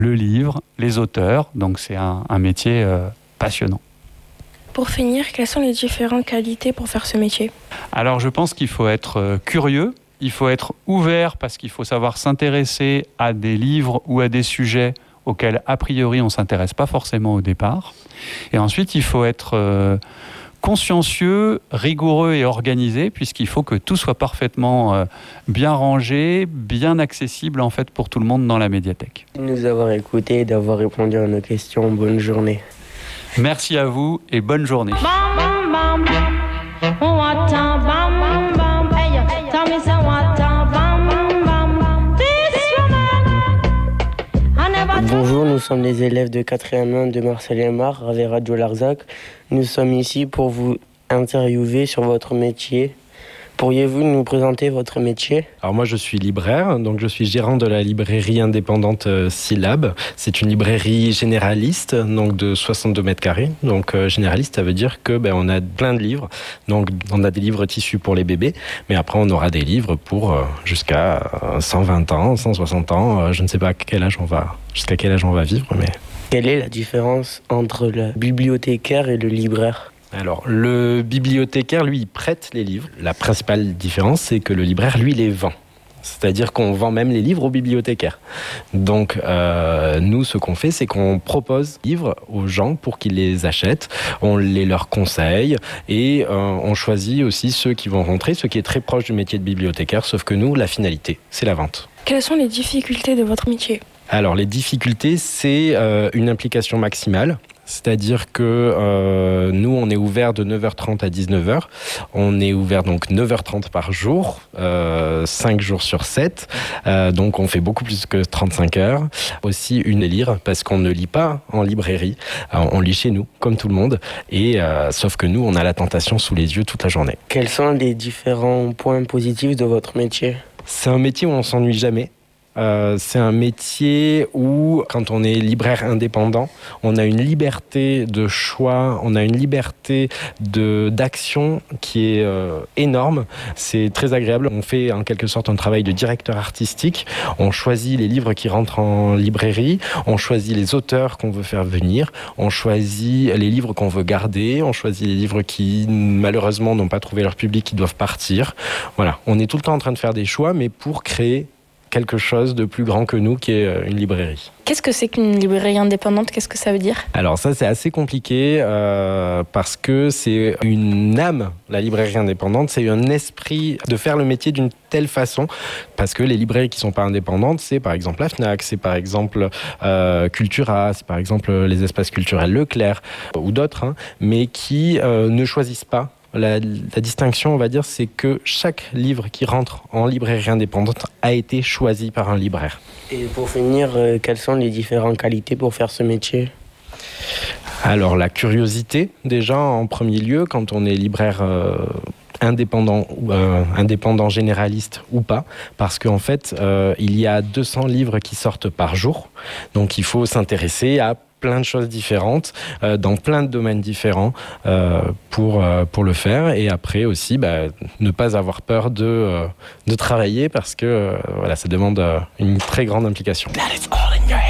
le livre, les auteurs. Donc c'est un métier passionnant. Pour finir, quelles sont les différentes qualités pour faire ce métier ? Alors je pense qu'il faut être curieux, il faut être ouvert parce qu'il faut savoir s'intéresser à des livres ou à des sujets auxquels a priori on ne s'intéresse pas forcément au départ. Et ensuite il faut être consciencieux, rigoureux et organisé, puisqu'il faut que tout soit parfaitement bien rangé, bien accessible en fait pour tout le monde dans la médiathèque. Merci de nous avoir écoutés et d'avoir répondu à nos questions. Bonne journée. Merci à vous et bonne journée. Bonjour, nous sommes les élèves de 4e 1 de Marseille-Aymar avec Radio Larzac. Nous sommes ici pour vous interviewer sur votre métier. Pourriez-vous nous présenter votre métier ? Alors moi je suis libraire, donc je suis gérant de la librairie indépendante Syllab. C'est une librairie généraliste, donc de 62 mètres carrés. Donc généraliste, ça veut dire que on a plein de livres. Donc on a des livres tissus pour les bébés, mais après on aura des livres pour jusqu'à 120 ans, 160 ans. Je ne sais pas jusqu'à quel âge on va vivre, mais... Quelle est la différence entre le bibliothécaire et le libraire ? Alors, le bibliothécaire, lui, il prête les livres. La principale différence, c'est que le libraire, lui, les vend. C'est-à-dire qu'on vend même les livres aux bibliothécaires. Donc, nous, ce qu'on fait, c'est qu'on propose des livres aux gens pour qu'ils les achètent. On les leur conseille et on choisit aussi ceux qui vont rentrer, ce qui est très proche du métier de bibliothécaire, sauf que nous, la finalité, c'est la vente. Quelles sont les difficultés de votre métier ? Alors, les difficultés, c'est une implication maximale. C'est-à-dire que nous, on est ouvert de 9h30 à 19h. On est ouvert donc 9h30 par jour, 5 jours sur 7. Donc on fait beaucoup plus que 35 heures. Aussi une lire, parce qu'on ne lit pas en librairie. On lit chez nous, comme tout le monde. Et sauf que nous, on a la tentation sous les yeux toute la journée. Quels sont les différents points positifs de votre métier ? C'est un métier où on ne s'ennuie jamais. C'est un métier où, quand on est libraire indépendant, on a une liberté de choix, on a une liberté d'action qui est énorme. C'est très agréable. On fait en quelque sorte un travail de directeur artistique. On choisit les livres qui rentrent en librairie, on choisit les auteurs qu'on veut faire venir, on choisit les livres qu'on veut garder, on choisit les livres qui malheureusement n'ont pas trouvé leur public, qui doivent partir. Voilà, on est tout le temps en train de faire des choix, mais pour créer quelque chose de plus grand que nous, qui est une librairie. Qu'est-ce que c'est qu'une librairie indépendante ? Qu'est-ce que ça veut dire ? Alors ça, c'est assez compliqué parce que c'est une âme, la librairie indépendante. C'est un esprit de faire le métier d'une telle façon, parce que les librairies qui ne sont pas indépendantes, c'est par exemple la Fnac, c'est par exemple Cultura, c'est par exemple les espaces culturels Leclerc ou d'autres, mais qui ne choisissent pas. La distinction, on va dire, c'est que chaque livre qui rentre en librairie indépendante a été choisi par un libraire. Et pour finir, quelles sont les différentes qualités pour faire ce métier ? Alors, la curiosité, déjà, en premier lieu, quand on est libraire indépendant ou indépendant généraliste ou pas, parce qu'en fait, il y a 200 livres qui sortent par jour, donc il faut s'intéresser à plein de choses différentes, dans plein de domaines différents pour le faire. Et après aussi, ne pas avoir peur de travailler parce que ça demande une très grande implication.